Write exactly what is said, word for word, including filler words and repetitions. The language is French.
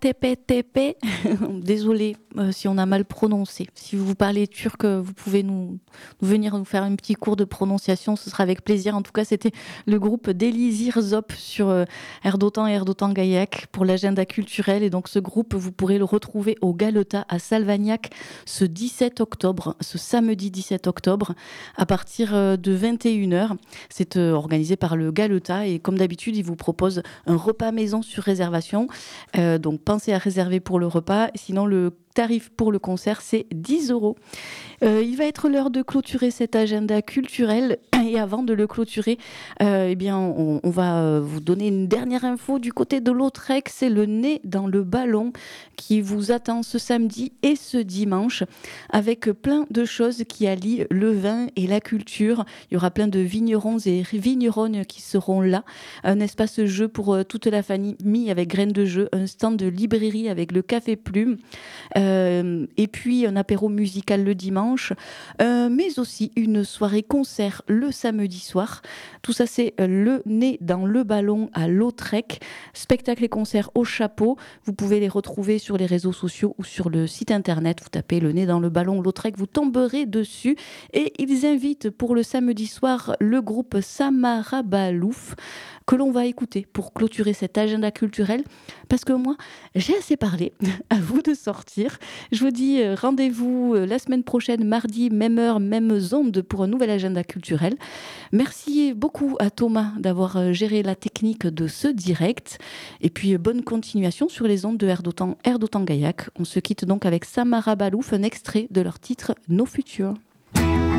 Tepe Tepe. Désolée euh, si on a mal prononcé. Si vous parlez turc, euh, vous pouvez nous, nous venir nous faire un petit cours de prononciation, ce sera avec plaisir. En tout cas, c'était le groupe Delizir Zop sur euh, Erdotan et Erdotan Gaillac pour l'agenda culturel. Et donc ce groupe, vous pourrez le retrouver au Galeta à Salvagnac ce dix-sept octobre, ce samedi dix-sept octobre, à partir euh, de vingt et une heures. C'est euh, organisé par le Galeta et comme d'habitude, il vous propose un repas maison sur réservation. Euh, donc pensez à réserver pour le repas. Sinon, le tarif pour le concert, c'est dix euros. Euh, il va être l'heure de clôturer cet agenda culturel. Et avant de le clôturer, euh, eh bien, on, on va vous donner une dernière info du côté de Lautrec. C'est le nez dans le ballon qui vous attend ce samedi et ce dimanche avec plein de choses qui allient le vin et la culture. Il y aura plein de vignerons et vigneronnes qui seront là. Un espace jeu pour euh, toute la famille avec graines de jeu. Un stand de librairie avec le café plume. Euh, et puis un apéro musical le dimanche, euh, mais aussi une soirée concert le samedi soir. Tout ça, c'est le nez dans le ballon à Lautrec. Spectacle et concert au chapeau. Vous pouvez les retrouver sur les réseaux sociaux ou sur le site internet. Vous tapez le nez dans le ballon Lautrec, vous tomberez dessus. Et ils invitent pour le samedi soir le groupe Samara Balouf, que l'on va écouter pour clôturer cet agenda culturel. Parce que moi, j'ai assez parlé. À vous de sortir. Je vous dis euh, rendez-vous euh, la semaine prochaine, mardi, même heure, mêmes ondes pour un nouvel agenda culturel. Merci beaucoup à Thomas d'avoir euh, géré la technique de ce direct. Et puis, euh, bonne continuation sur les ondes de Erdotan, Erdotan Gaillac. On se quitte donc avec Samara Balouf, un extrait de leur titre Nos Futurs.